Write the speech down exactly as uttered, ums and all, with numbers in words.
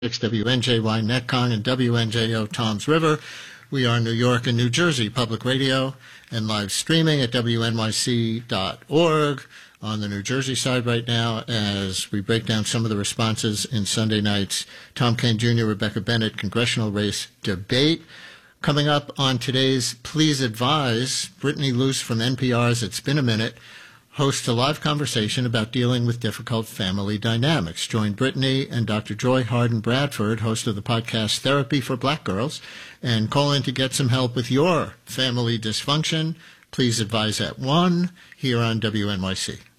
W N J Y Netcong and W N J O Toms River. We are New York and New Jersey Public Radio and live streaming at W N Y C dot org on the New Jersey side right now as we break down some of the responses in Sunday night's Tom Kean Junior Rebecca Bennett congressional race debate. Coming up on today's Please Advise, Brittany Luce from N P R's It's Been a Minute hosts a live conversation about dealing with difficult family dynamics. Join Brittany and Doctor Joy Harden Bradford, host of the podcast Therapy for Black Girls, and call in to get some help with your family dysfunction. Please advise at one here on W N Y C.